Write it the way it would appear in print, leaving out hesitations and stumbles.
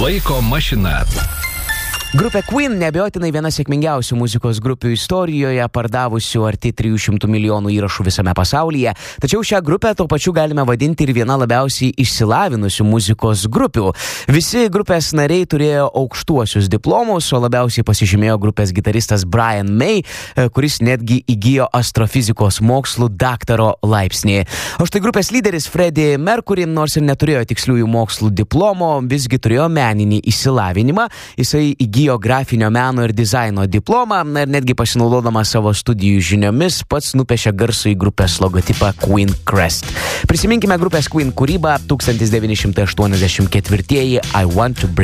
Laiko mašina. Grupė Queen neabejotinai viena sėkmingiausių muzikos grupių istorijoje, pardavusių arti 300 milijonų įrašų visame pasaulyje. Tačiau šią grupę tuo pačiu galime vadinti ir viena labiausiai išsilavinusių muzikos grupių. Visi grupės nariai turėjo aukštuosius diplomus, o labiausiai pasižymėjo grupės gitaristas Brian May, kuris netgi įgijo astrofizikos mokslų daktaro laipsnį. O štai grupės lyderis Freddie Mercury, nors ir neturėjo tiksliųjų mokslų diplomo, visgi turėjo meninį išsilavinimą. Jisai įgijo grafinio meno ir dizaino diplomą ir netgi pasinaudodamas savo studijų žiniomis pats nupiešė garsųjį grupės logotipą Queen Crest. Prisiminkime grupės Queen kūrybą 1984 I Want to Break